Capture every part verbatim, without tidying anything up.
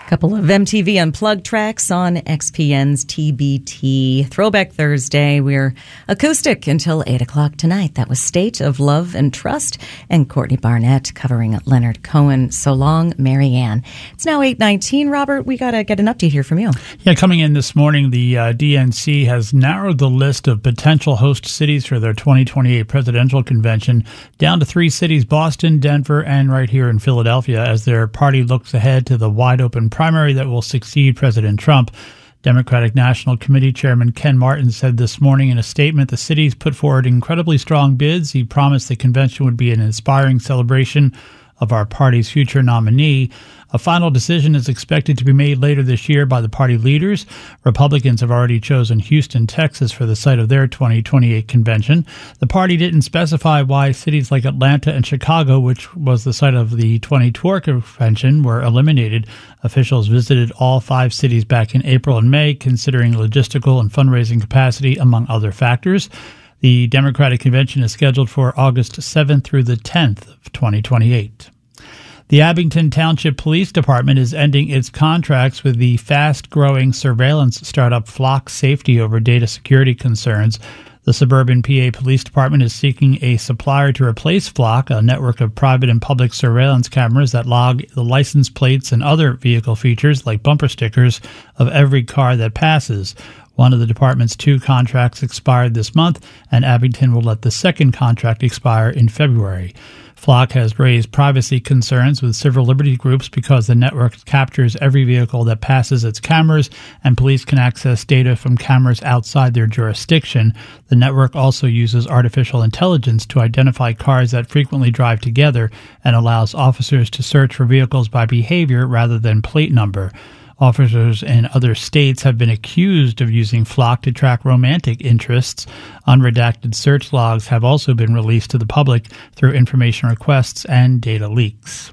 Couple of M T V Unplugged tracks on X P N's T B T. Throwback Thursday. We're acoustic until eight o'clock tonight. That was State of Love and Trust and Courtney Barnett covering Leonard Cohen, So Long, Marianne. It's now eight nineteen. Robert, we got to get an update here from you. Yeah, coming in this morning, the uh, D N C has narrowed the list of potential host cities for their twenty twenty-eight presidential convention down to three cities, Boston, Denver, and right here in Philadelphia, as their party looks ahead to the wide-open primary that will succeed President Trump. Democratic National Committee Chairman Ken Martin said this morning in a statement the cities put forward incredibly strong bids. He promised the convention would be an inspiring celebration of our party's future nominee. A final decision is expected to be made later this year by the party leaders. Republicans have already chosen Houston, Texas for the site of their twenty twenty-eight convention. The party didn't specify why cities like Atlanta and Chicago, which was the site of the twenty twenty convention, were eliminated. Officials visited all five cities back in April and May, considering logistical and fundraising capacity, among other factors. The Democratic convention is scheduled for August seventh through the tenth of twenty twenty-eight. The Abington Township Police Department is ending its contracts with the fast-growing surveillance startup Flock Safety over data security concerns. The suburban P A Police Department is seeking a supplier to replace Flock, a network of private and public surveillance cameras that log the license plates and other vehicle features, like bumper stickers, of every car that passes. One of the department's two contracts expired this month, and Abington will let the second contract expire in February. Flock has raised privacy concerns with civil liberty groups because the network captures every vehicle that passes its cameras, and police can access data from cameras outside their jurisdiction. The network also uses artificial intelligence to identify cars that frequently drive together and allows officers to search for vehicles by behavior rather than plate number. Officers in other states have been accused of using Flock to track romantic interests. Unredacted search logs have also been released to the public through information requests and data leaks.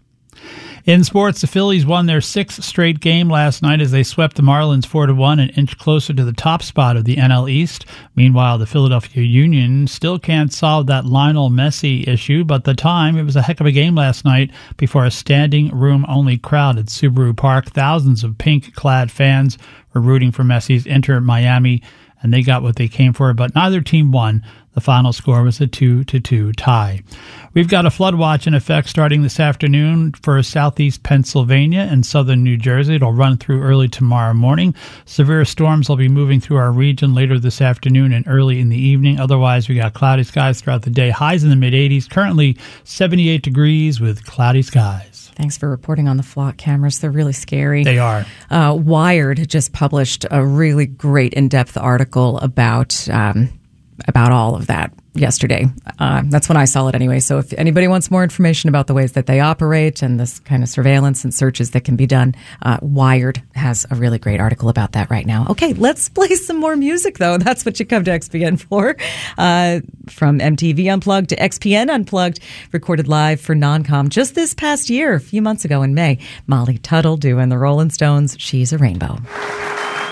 In sports, the Phillies won their sixth straight game last night as they swept the Marlins four to one, an inch closer to the top spot of the N L East. Meanwhile, the Philadelphia Union still can't solve that Lionel Messi issue, but the time, it was a heck of a game last night before a standing room-only crowd at Subaru Park. Thousands of pink-clad fans were rooting for Messi's Inter Miami, and they got what they came for, but neither team won. The final score was a two to two tie. We've got a flood watch in effect starting this afternoon for southeast Pennsylvania and southern New Jersey. It'll run through early tomorrow morning. Severe storms will be moving through our region later this afternoon and early in the evening. Otherwise, we got cloudy skies throughout the day. Highs in the mid-eighties, currently seventy-eight degrees with cloudy skies. Thanks for reporting on the Flock cameras. They're really scary. They are. Uh, Wired just published a really great in-depth article about um, about all of that yesterday. Uh, that's when I saw it anyway. So if anybody wants more information about the ways that they operate and this kind of surveillance and searches that can be done, uh, Wired has a really great article about that right now. Okay, let's play some more music, though. That's what you come to X P N for. Uh, from M T V Unplugged to X P N Unplugged, recorded live for Non-Com just this past year, a few months ago in May. Molly Tuttle doing the Rolling Stones' She's a Rainbow.